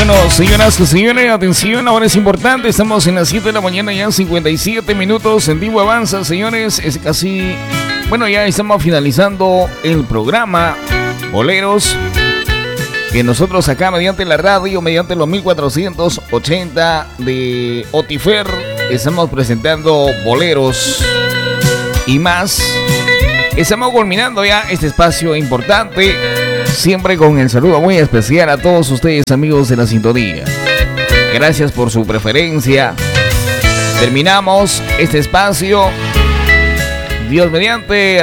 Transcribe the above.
Bueno, señoras y señores, atención, ahora es importante, estamos en las 7 de la mañana, ya 57 minutos, en vivo avanza, señores, es casi, bueno, ya estamos finalizando el programa Boleros, que nosotros acá mediante la radio, mediante los 1480 de Otifer, estamos presentando Boleros y más. Estamos culminando ya este espacio importante, siempre con el saludo muy especial a todos ustedes, amigos de la sintonía. Gracias por su preferencia. Terminamos este espacio, Dios mediante,